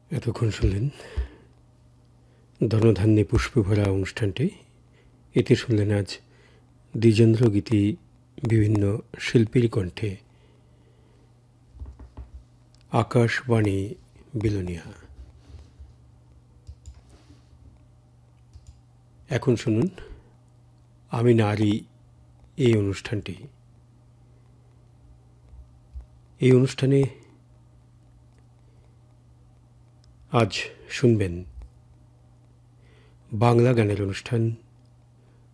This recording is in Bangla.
এতক্ষণ শুনলেন ধনধান্যে পুষ্পভরা অনুষ্ঠানটি। এতে শুনলেন আজ দ্বিজেন্দ্র গীতি বিভিন্ন শিল্পীর কণ্ঠে। আকাশবাণী বিলোনিয়া। এখন শুনুন আমি নারী এই অনুষ্ঠানটি। এই অনুষ্ঠানে আজ শুনবেন বাংলা গানের অনুষ্ঠান